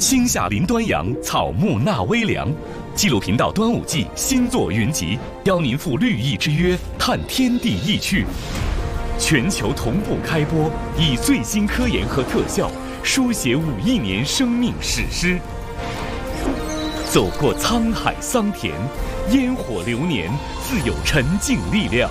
青夏林端阳，草木纳微凉。纪录频道端午季新作云集，邀您赴绿意之约，探天地异趣。全球同步开播，以最新科研和特效书写5亿年生命史诗。走过沧海桑田，烟火流年，自有沉静力量。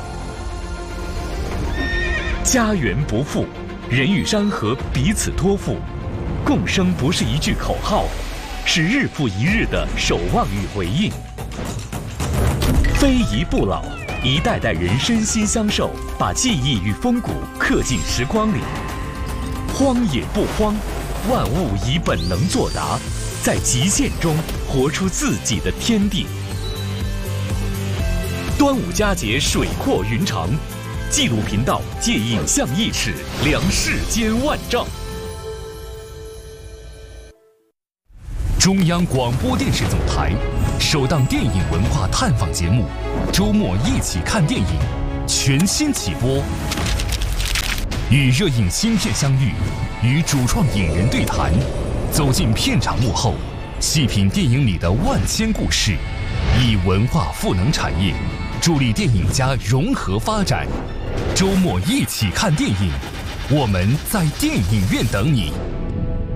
家园不负，人与山河彼此托付。共生不是一句口号，是日复一日的守望与回应。非遗不老，一代代人身心相授，把记忆与风骨刻进时光里。荒野不荒，万物以本能作答，在极限中活出自己的天地。端午佳节水阔云长，纪录频道借影像1尺，量世间万丈。 中央广播电视总台首档电影文化探访节目《周末一起看电影》全新起播，与热映新片相遇，与主创影人对谈，走进片场幕后，细品电影里的万千故事，以文化赋能产业，助力电影家融合发展。周末一起看电影，我们在电影院等你。